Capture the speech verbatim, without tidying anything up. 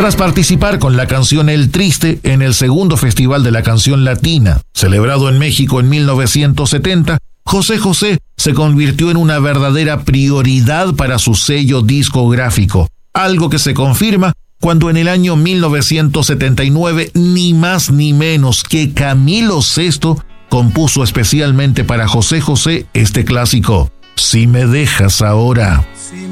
Tras participar con la canción El Triste en el segundo Festival de la Canción Latina, celebrado en México en mil novecientos setenta, José José se convirtió en una verdadera prioridad para su sello discográfico, algo que se confirma cuando en el año mil novecientos setenta y nueve, ni más ni menos que Camilo Sesto compuso especialmente para José José este clásico, Si me dejas ahora.